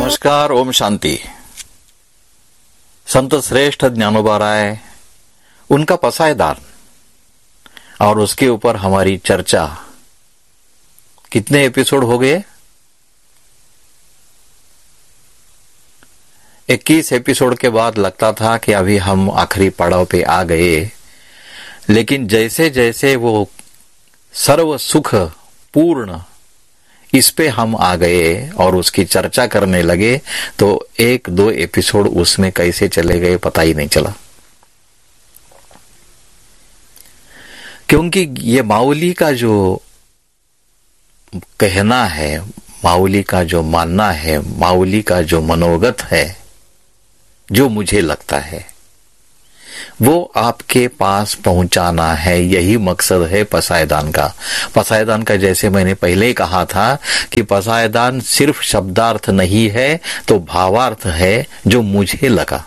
नमस्कार, ओम शांति। संत श्रेष्ठ ज्ञानोबा राय, उनका पसायदान और उसके ऊपर हमारी चर्चा कितने एपिसोड हो गए? 21 एपिसोड के बाद लगता था कि अभी हम आखिरी पड़ाव पे आ गए, लेकिन जैसे जैसे वो सर्व सुख पूर्ण इस पे हम आ गए और उसकी चर्चा करने लगे तो 1-2 एपिसोड उसमें कैसे चले गए पता ही नहीं चला। क्योंकि ये माऊली का जो कहना है, माऊली का जो मानना है, माऊली का जो मनोगत है, जो मुझे लगता है वो आपके पास पहुंचाना है। यही मकसद है पसायदान का। पसायदान का जैसे मैंने पहले ही कहा था कि पसायदान सिर्फ शब्दार्थ नहीं है तो भावार्थ है जो मुझे लगा।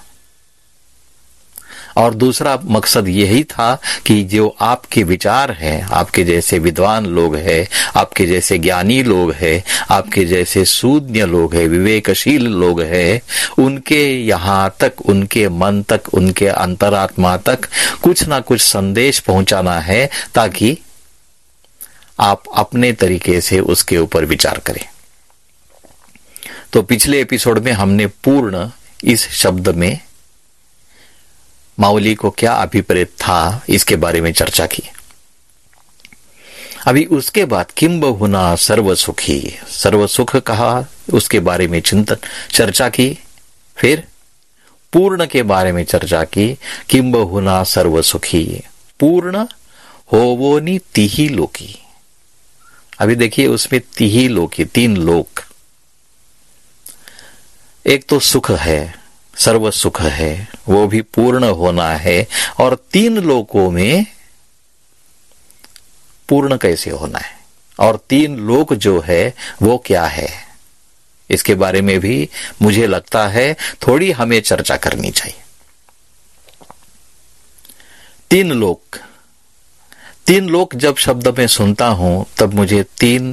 और दूसरा मकसद यही था कि जो आपके विचार हैं, आपके जैसे विद्वान लोग हैं, आपके जैसे ज्ञानी लोग हैं, आपके जैसे सूज्ञ लोग हैं, विवेकशील लोग हैं, उनके यहाँ तक, उनके मन तक, उनके अंतरात्मा तक कुछ ना कुछ संदेश पहुंचाना है ताकि आप अपने तरीके से उसके ऊपर विचार करें। तो पिछले एपिसोड में हमने पूर्ण इस शब्द में माऊली को क्या अभिप्रेत था इसके बारे में चर्चा की। अभी उसके बाद किम बहुना सर्व सुखी, सर्व सुख कहा, उसके बारे में चिंतन चर्चा की। फिर पूर्ण के बारे में चर्चा की। किम बहुना सर्व सुखी, पूर्ण होवोनी तिही लोकी। अभी देखिए उसमें तिही लोकी, 3 लोक। एक तो सुख है, सर्व सुख है, वो भी पूर्ण होना है। और 3 लोकों में पूर्ण कैसे होना है और 3 लोक जो है वो क्या है, इसके बारे में भी मुझे लगता है थोड़ी हमें चर्चा करनी चाहिए। 3 लोक, 3 लोक जब शब्द में सुनता हूं तब मुझे 3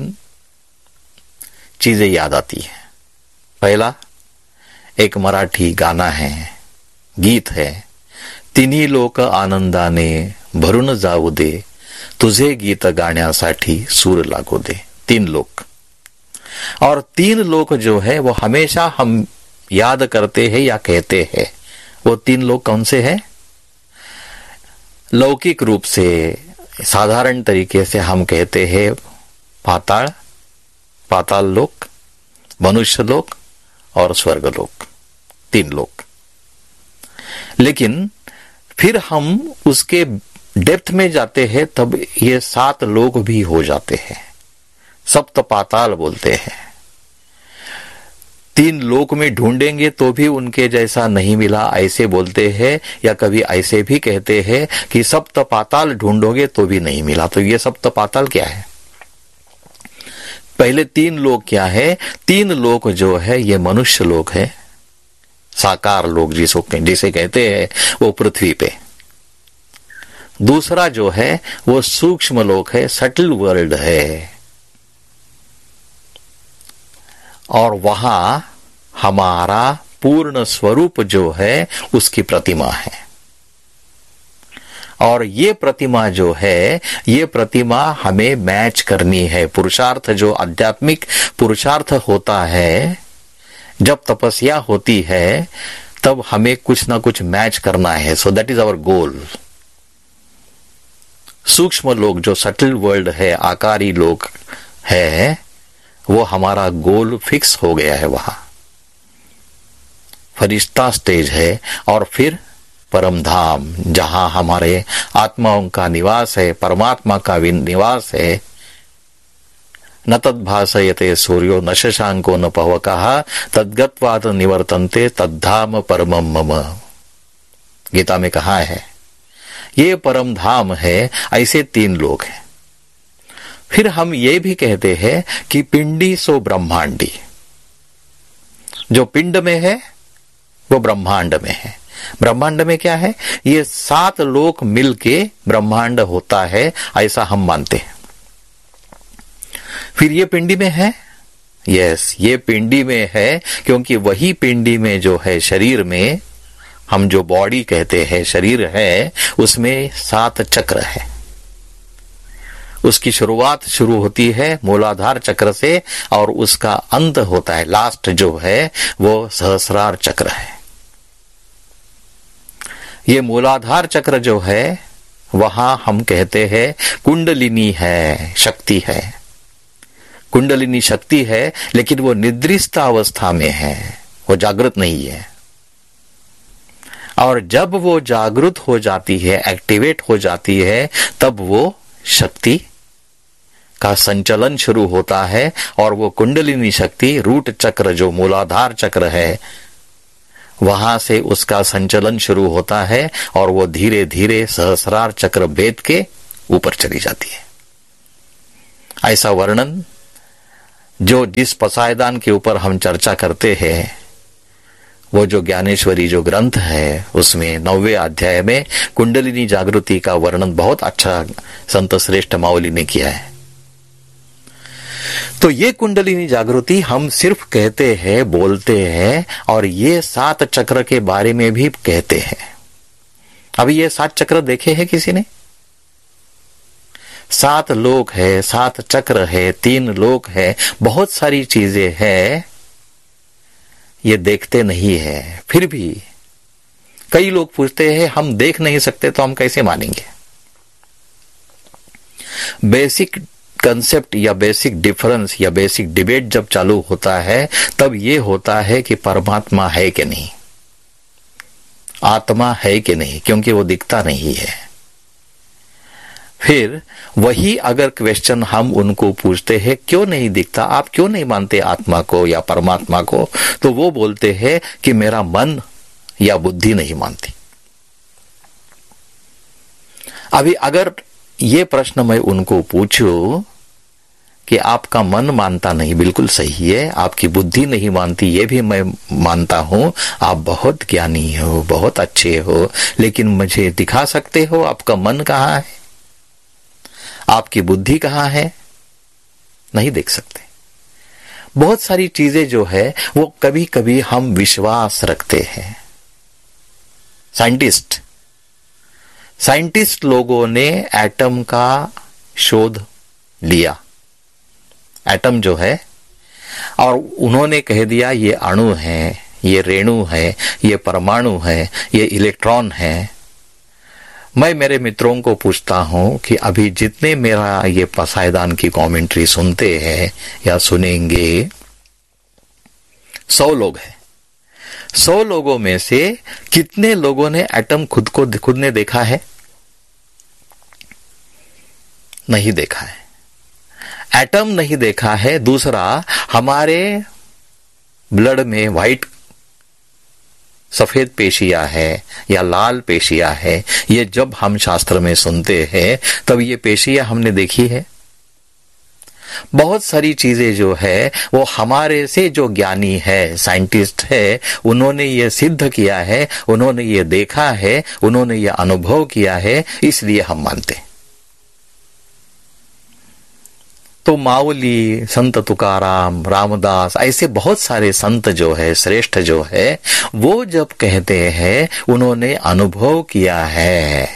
चीजें याद आती है। पहला, एक मराठी गाना है, गीत है, तिन्ही लोक आनंदाने भरून जाऊ दे, तुझे गीत गाण्यासाठी सूर लागू दे। 3 लोक। और 3 लोक जो है वो हमेशा हम याद करते हैं या कहते हैं। वो 3 लोक कौन से हैं? लौकिक रूप से, साधारण तरीके से हम कहते हैं पाताल, पाताल लोक, मनुष्य लोक और स्वर्गलोक। 3 लोक। लेकिन फिर हम उसके डेप्थ में जाते हैं तब ये 7 लोक भी हो जाते हैं। सप्त पाताल बोलते हैं। 3 लोक में ढूंढेंगे तो भी उनके जैसा नहीं मिला ऐसे बोलते हैं, या कभी ऐसे भी कहते हैं कि सप्त पाताल ढूंढोगे तो भी नहीं मिला। तो ये सप्त पाताल क्या है? पहले 3 लोक क्या है? 3 लोक जो है ये मनुष्य लोक है, साकार लोक जिसे कहते हैं, वो पृथ्वी पे। दूसरा जो है वो सूक्ष्म लोक है, सटल वर्ल्ड है, और वहां हमारा पूर्ण स्वरूप जो है उसकी प्रतिमा है। और ये प्रतिमा जो है, ये प्रतिमा हमें मैच करनी है। पुरुषार्थ जो आध्यात्मिक पुरुषार्थ होता है, जब तपस्या होती है तब हमें कुछ ना कुछ मैच करना है। So that is our goal. सूक्ष्म लोक जो सटल वर्ल्ड है, आकारी लोक है, वो हमारा गोल फिक्स हो गया है। वहां फरिश्ता स्टेज है। और फिर परम धाम, जहां हमारे आत्माओं का निवास है, परमात्मा का निवास है। न तद्भासयते सूर्यो न शशांको न पवकः तद्गत्वात् निवर्तन्ते तद्धाम परमं मम। गीता में कहा है ये परम धाम है। ऐसे 3 लोक हैं। फिर हम ये भी कहते हैं कि पिंडी सो ब्रह्मांडी। जो पिंड में है वो ब्रह्मांड में है। ब्रह्मांड में क्या है? ये 7 लोक मिलके ब्रह्मांड होता है, ऐसा हम मानते हैं। फिर ये पिंडी में है, यस, ये पिंडी में है, क्योंकि वही पिंडी में जो है शरीर में, हम जो बॉडी कहते हैं शरीर है, उसमें 7 चक्र है। उसकी शुरुआत शुरू होती है मूलाधार चक्र से और उसका अंत होता है, लास्ट जो है वो सहस्रार चक्र है। ये मूलाधार चक्र जो है वहां हम कहते हैं कुंडलिनी है, शक्ति है, कुंडलिनी शक्ति है, लेकिन वो निद्रिस्त अवस्था में है, वो जागृत नहीं है। और जब वो जागृत हो जाती है, एक्टिवेट हो जाती है, तब वो शक्ति का संचलन शुरू होता है और वो कुंडलिनी शक्ति रूट चक्र जो मूलाधार चक्र है वहां से उसका संचलन शुरू होता है और वो धीरे धीरे सहस्रार चक्र भेद के ऊपर चली जाती है। ऐसा वर्णन जो जिस पसायदान के ऊपर हम चर्चा करते हैं, वो जो ज्ञानेश्वरी जो ग्रंथ है उसमें 9वें अध्याय में कुंडलिनी जागृति का वर्णन बहुत अच्छा संत श्रेष्ठ मावली ने किया है। तो ये कुंडलिनी जागृति हम सिर्फ कहते हैं, बोलते हैं, और ये 7 चक्र के बारे में भी कहते हैं। अभी ये 7 चक्र देखे हैं किसी ने? 7 लोक है, 7 चक्र है, 3 लोक है, बहुत सारी चीजें हैं, ये देखते नहीं है। फिर भी कई लोग पूछते हैं हम देख नहीं सकते तो हम कैसे मानेंगे? बेसिक कंसेप्ट या बेसिक डिफरेंस या बेसिक डिबेट जब चालू होता है तब ये होता है कि परमात्मा है कि नहीं, आत्मा है कि नहीं, क्योंकि वो दिखता नहीं है। फिर वही अगर क्वेश्चन हम उनको पूछते हैं क्यों नहीं दिखता, आप क्यों नहीं मानते आत्मा को या परमात्मा को, तो वो बोलते हैं कि मेरा मन या बुद्धि नहीं मानती। अभी अगर ये प्रश्न मैं उनको पूछूं कि आपका मन मानता नहीं, बिल्कुल सही है, आपकी बुद्धि नहीं मानती, ये भी मैं मानता हूं, आप बहुत ज्ञानी हो, बहुत अच्छे हो, लेकिन मुझे दिखा सकते हो आपका मन कहाँ है, आपकी बुद्धि कहाँ है? नहीं देख सकते। बहुत सारी चीजें जो है वो कभी कभी हम विश्वास रखते हैं। साइंटिस्ट लोगों ने एटम का शोध लिया, एटम जो है, और उन्होंने कह दिया ये अणु है, ये रेणु है, ये परमाणु है, ये इलेक्ट्रॉन है। मैं मेरे मित्रों को पूछता हूं कि अभी जितने मेरा ये पसायदान की कमेंट्री सुनते हैं या सुनेंगे, 100 लोग हैं, 100 लोगों में से कितने लोगों ने एटम खुद ने देखा है? नहीं देखा है, एटम नहीं देखा है। दूसरा, हमारे ब्लड में व्हाइट सफेद पेशियां है या लाल पेशियां है, ये जब हम शास्त्र में सुनते हैं तब ये पेशियां हमने देखी है। बहुत सारी चीजें जो है वो हमारे से जो ज्ञानी है, साइंटिस्ट है, उन्होंने ये सिद्ध किया है, उन्होंने ये देखा है, उन्होंने ये अनुभव किया है, इसलिए हम मानते। तो मावली, संत तुकाराम, रामदास, ऐसे बहुत सारे संत जो है, श्रेष्ठ जो है, वो जब कहते हैं उन्होंने अनुभव किया है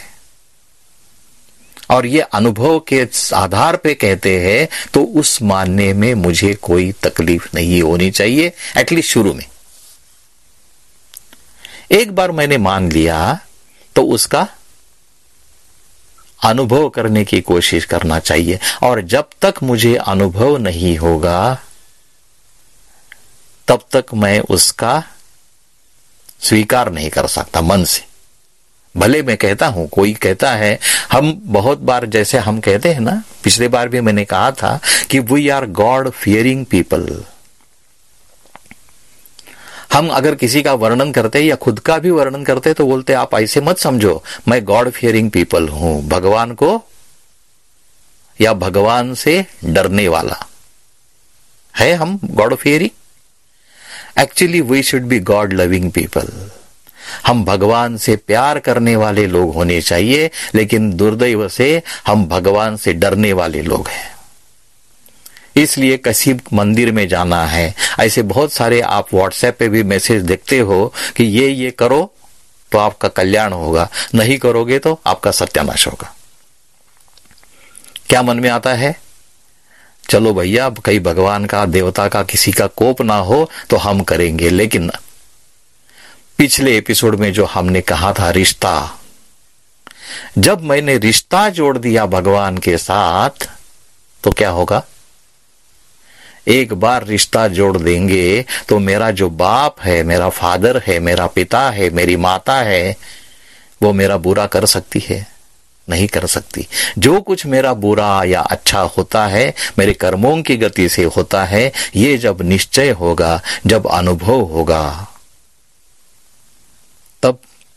और ये अनुभव के आधार पे कहते हैं, तो उस मानने में मुझे कोई तकलीफ नहीं होनी चाहिए, एटलीस्ट शुरू में। एक बार मैंने मान लिया तो उसका अनुभव करने की कोशिश करना चाहिए, और जब तक मुझे अनुभव नहीं होगा तब तक मैं उसका स्वीकार नहीं कर सकता मन से। भले मैं कहता हूं, कोई कहता है, हम बहुत बार जैसे हम कहते हैं ना, पिछले बार भी मैंने कहा था कि we are God fearing people. हम अगर किसी का वर्णन करते या खुद का भी वर्णन करते तो बोलते आप ऐसे मत समझो, मैं गॉड फियरिंग पीपल हूं, भगवान को या भगवान से डरने वाला है हम God fearing. Actually we should be God loving people. हम भगवान से प्यार करने वाले लोग होने चाहिए, लेकिन दुर्दैव से हम भगवान से डरने वाले लोग हैं। इसलिए किसी मंदिर में जाना है, ऐसे बहुत सारे आप व्हाट्सएप पे भी मैसेज देखते हो कि ये करो तो आपका कल्याण होगा, नहीं करोगे तो आपका सत्यानाश होगा। क्या मन में आता है? चलो भैया, कहीं भगवान का, देवता का, किसी का कोप ना हो तो हम करेंगे। लेकिन पिछले एपिसोड में जो हमने कहा था रिश्ता, जब मैंने रिश्ता जोड़ दिया भगवान के साथ तो क्या होगा? एक बार रिश्ता जोड़ देंगे तो मेरा जो बाप है, मेरा फादर है, मेरा पिता है, मेरी माता है, वो मेरा बुरा कर सकती है? नहीं कर सकती। जो कुछ मेरा बुरा या अच्छा होता है मेरे कर्मों की गति से होता है। ये जब निश्चय होगा, जब अनुभव होगा, तब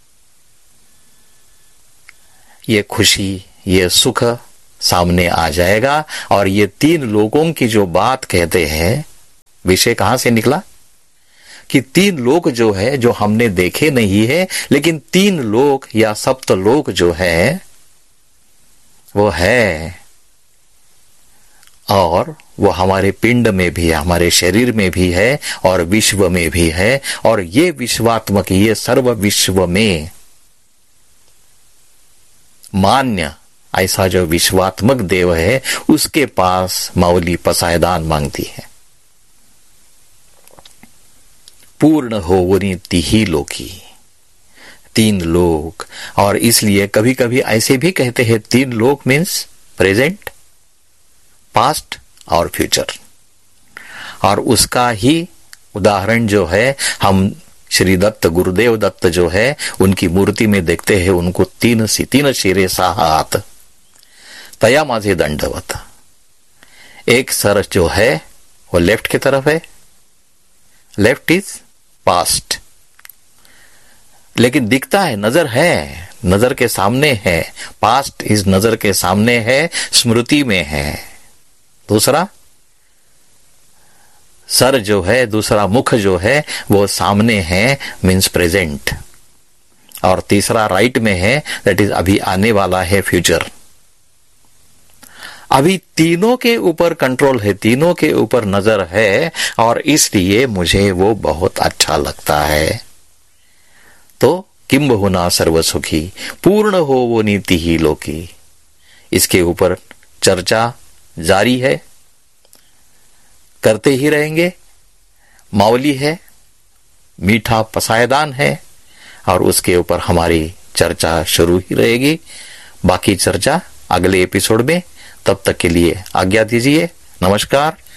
ये खुशी, ये सुख सामने आ जाएगा। और ये 3 लोगों की जो बात कहते हैं, विषय कहां से निकला कि 3 लोग जो है, जो हमने देखे नहीं है, लेकिन 3 लोग या सप्तलोक जो है वो है, और वो हमारे पिंड में भी है, हमारे शरीर में भी है और विश्व में भी है। और ये विश्वात्मक, ये सर्व विश्व में मान्य ऐसा जो विश्वात्मक देव है, उसके पास माउली पसायदान मांगती है। पूर्ण होवनी तिही लोकी, 3 लोक। और इसलिए कभी कभी ऐसे भी कहते हैं 3 लोक मीन्स प्रेजेंट, पास्ट और फ्यूचर। और उसका ही उदाहरण जो है हम श्री दत्त, गुरुदेव दत्त जो है, उनकी मूर्ति में देखते हैं। उनको 3 शिरे 6 हात, तया माझे दंडवत। एक सर जो है वो लेफ्ट की तरफ है, लेफ्ट इज पास्ट, लेकिन दिखता है, नजर है, नजर के सामने है। पास्ट इज नजर के सामने है, स्मृति में है। दूसरा सर जो है, दूसरा मुख जो है वो सामने है, मीन्स प्रेजेंट। और तीसरा राइट में है, दैट इज अभी आने वाला है, फ्यूचर। अभी तीनों के ऊपर कंट्रोल है, तीनों के ऊपर नजर है, और इसलिए मुझे वो बहुत अच्छा लगता है। तो किम बहुना सर्वसुखी, पूर्ण हो वो नीति ही लोकी। इसके ऊपर चर्चा जारी है, करते ही रहेंगे। मावली है, मीठा पसायदान है, और उसके ऊपर हमारी चर्चा शुरू ही रहेगी। बाकी चर्चा अगले एपिसोड में। तब तक के लिए आज्ञा दीजिए। नमस्कार।